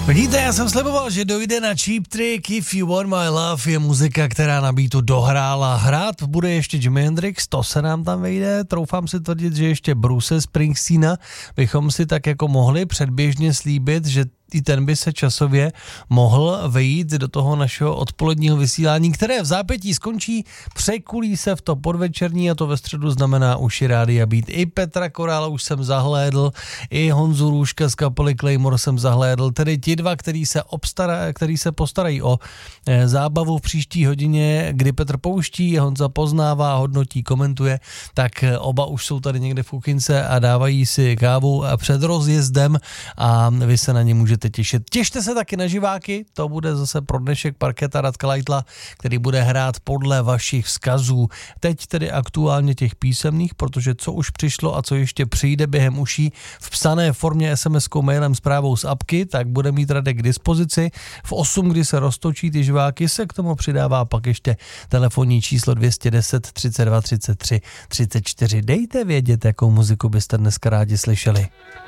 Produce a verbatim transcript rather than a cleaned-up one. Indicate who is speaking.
Speaker 1: Vidíte, já jsem sliboval, že dojde na Cheap Trick. If You Want My Love je muzika, která na beatu dohrála. Hrát bude ještě Jimi Hendrix, to se nám tam vejde. Troufám si tvrdit, že ještě Bruce Springsteena bychom si tak jako mohli předběžně slíbit, že i ten by se časově mohl vejít do toho našeho odpoledního vysílání, které v zápětí skončí, překulí se v to podvečerní a to ve středu znamená uši Rádia Beat. I Petra Korála už jsem zahlédl, i Honzu Růžka z kapely Claymore jsem zahlédl, tedy ti dva, který se, obstará, který se postarají o e, zábavu v příští hodině, kdy Petr pouští, Honza poznává, hodnotí, komentuje, tak e, oba už jsou tady někde v kuchynce a dávají si kávu před rozjezdem a vy se na ně můžete těšit. Těšte se taky na živáky, to bude zase pro dnešek Parketa Radka Leitla, který bude hrát podle vašich vzkazů. Teď tedy aktuálně těch písemných, protože co už přišlo a co ještě přijde během uší v psané formě es em eskou, mailem, zprávou z apky, tak bude mít Radek k dispozici. V osm, kdy se roztočí ty živáky, se k tomu přidává pak ještě telefonní číslo dvě stě deset třicet dva třicet tři třicet čtyři. Dejte vědět, jakou muziku byste dneska rádi slyšeli.